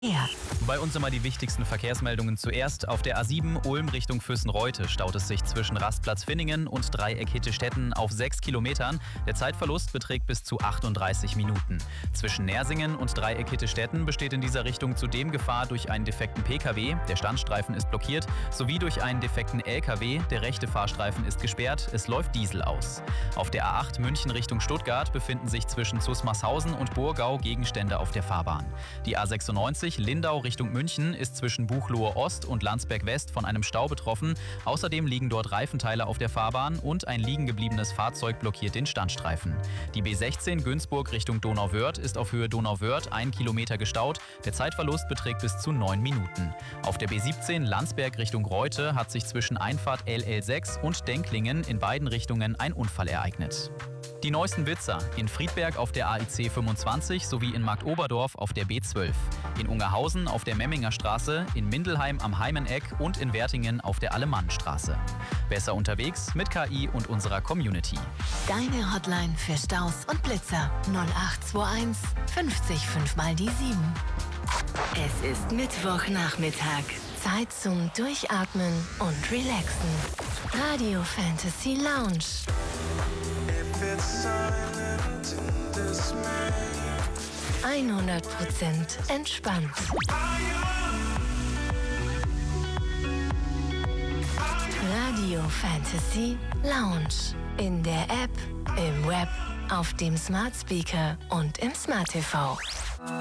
Ja. Bei uns immer die wichtigsten Verkehrsmeldungen zuerst. Auf der A7 Ulm Richtung Füssen-Reute staut es sich zwischen Rastplatz Vinningen und Dreieck Hittestetten auf 6 Kilometern. Der Zeitverlust beträgt bis zu 38 Minuten. Zwischen Nersingen und Dreieck Hittestetten besteht in dieser Richtung zudem Gefahr durch einen defekten Pkw, der Standstreifen ist blockiert, sowie durch einen defekten Lkw, der rechte Fahrstreifen ist gesperrt, es läuft Diesel aus. Auf der A8 München Richtung Stuttgart befinden sich zwischen Zusmarshausen und Burgau Gegenstände auf der Fahrbahn. Die A96 Lindau Richtung München ist zwischen Buchloe Ost und Landsberg West von einem Stau betroffen. Außerdem liegen dort Reifenteile auf der Fahrbahn und ein liegen gebliebenes Fahrzeug blockiert den Standstreifen. Die B16 Günzburg Richtung Donauwörth ist auf Höhe Donauwörth 1 Kilometer gestaut. Der Zeitverlust beträgt bis zu 9 Minuten. Auf der B17 Landsberg Richtung Reute hat sich zwischen Einfahrt LL6 und Denklingen in beiden Richtungen ein Unfall ereignet. Die neuesten Blitzer in Friedberg auf der AIC 25 sowie in Marktoberdorf auf der B12, in Ungerhausen auf der Memminger Straße, in Mindelheim am Heimeneck und in Wertingen auf der Alemannenstraße. Besser unterwegs mit KI und unserer Community. Deine Hotline für Staus und Blitzer 0821 50 5 mal die 7. Es ist Mittwochnachmittag. Zeit zum Durchatmen und Relaxen. Radio Fantasy Lounge. 100% entspannt. Radio Fantasy Lounge. In der App, im Web, auf dem Smart Speaker und im Smart TV.